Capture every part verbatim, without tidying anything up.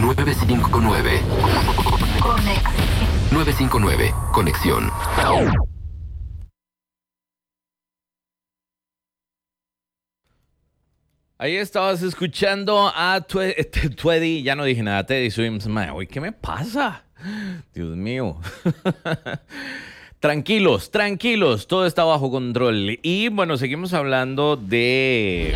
nueve cinco nueve. Conexión. nueve cinco nueve. Conexión. Ahí estabas escuchando a Tweddy, ya no dije nada, Teddy Swims. Uy, ¿qué me pasa? Dios mío. Tranquilos, tranquilos, todo está bajo control. Y bueno, seguimos hablando de,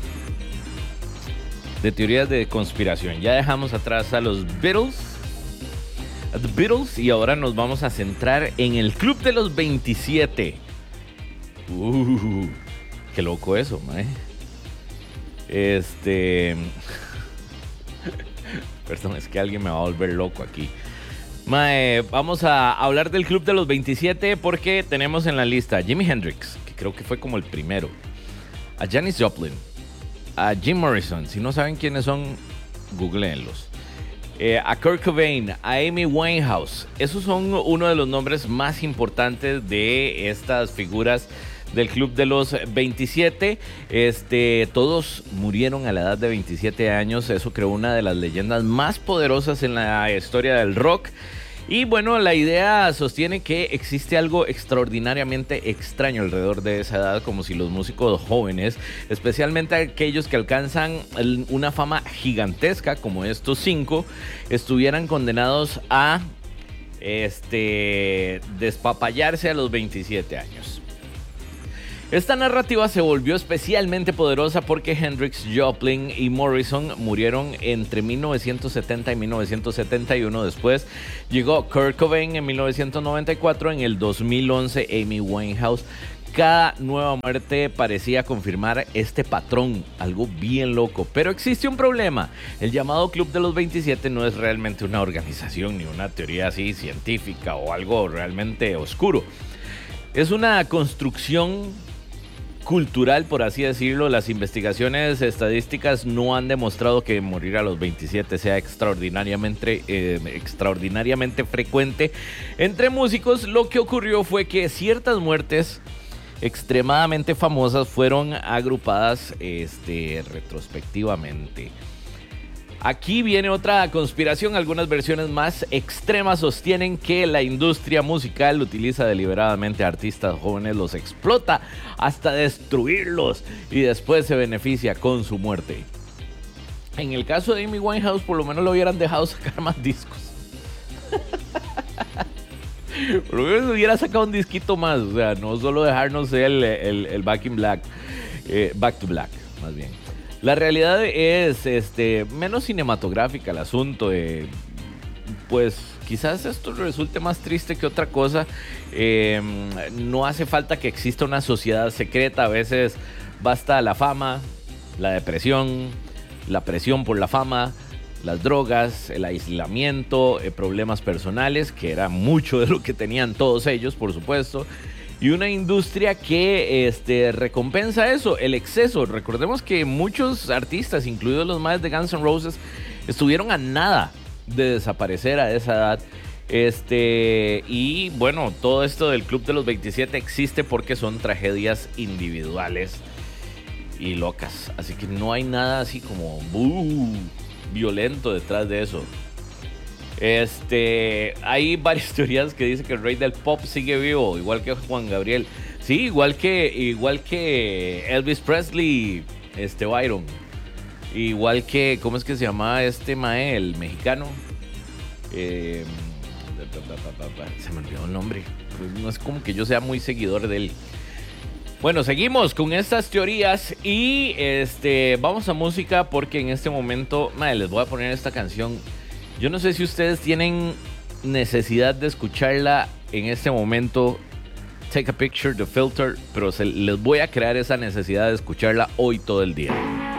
de teorías de conspiración. Ya dejamos atrás a los Beatles, a The Beatles, y ahora nos vamos a centrar en el Club de los veintisiete. Uh, qué loco eso, mae. Este... Perdón, es que alguien me va a volver loco aquí. Mae, vamos a hablar del Club de los veintisiete porque tenemos en la lista a Jimi Hendrix, que creo que fue como el primero, a Janis Joplin, a Jim Morrison, si no saben quiénes son, googleenlos, eh, a Kurt Cobain, a Amy Winehouse. Esos son uno de los nombres más importantes de estas figuras del Club de los veintisiete. Este, todos murieron a la edad de veintisiete años. Eso creó una de las leyendas más poderosas en la historia del rock. Y bueno, la idea sostiene que existe algo extraordinariamente extraño alrededor de esa edad, como si los músicos jóvenes, especialmente aquellos que alcanzan una fama gigantesca como estos cinco, estuvieran condenados a este, despapallarse a los veintisiete años. Esta narrativa se volvió especialmente poderosa porque Hendrix, Joplin y Morrison murieron entre mil novecientos setenta y mil novecientos setenta y uno. Después llegó Kurt Cobain en mil novecientos noventa y cuatro. En el dos mil once, Amy Winehouse. Cada nueva muerte parecía confirmar este patrón, algo bien loco. Pero existe un problema. El llamado Club de los veintisiete no es realmente una organización ni una teoría así científica o algo realmente oscuro. Es una construcción cultural, por así decirlo. Las investigaciones estadísticas no han demostrado que morir a los veintisiete sea extraordinariamente, eh, extraordinariamente frecuente entre músicos. Lo que ocurrió fue que ciertas muertes extremadamente famosas fueron agrupadas este, retrospectivamente. Aquí viene otra conspiración. Algunas versiones más extremas sostienen que la industria musical utiliza deliberadamente a artistas jóvenes, los explota hasta destruirlos y después se beneficia con su muerte. En el caso de Amy Winehouse, por lo menos lo hubieran dejado sacar más discos. Por lo menos hubiera sacado un disquito más, o sea, no solo dejarnos el, el, el Back in Black, eh, Back to Black, más bien. La realidad es este, menos cinematográfica el asunto. Eh, pues quizás esto resulte más triste que otra cosa. Eh, no hace falta que exista una sociedad secreta. A veces basta la fama, la depresión, la presión por la fama, las drogas, el aislamiento, eh, problemas personales, que era mucho de lo que tenían todos ellos, por supuesto. Y una industria que este, recompensa eso, el exceso. Recordemos que muchos artistas, incluidos los más de Guns N' Roses, estuvieron a nada de desaparecer a esa edad. Este, y bueno, todo esto del Club de los veintisiete existe porque son tragedias individuales y locas. Así que no hay nada así como uh, violento detrás de eso. Este, hay varias teorías que dicen que el rey del pop sigue vivo, igual que Juan Gabriel. Sí, igual que, igual que Elvis Presley, este Byron. Igual que, ¿cómo es que se llama este mae, el mexicano? Eh, se me olvidó el nombre. No es como que yo sea muy seguidor de él. Bueno, seguimos con estas teorías y este, vamos a música porque en este momento, mae, les voy a poner esta canción. Yo no sé si ustedes tienen necesidad de escucharla en este momento, Take a Picture, The Filter, pero se, les voy a crear esa necesidad de escucharla hoy todo el día.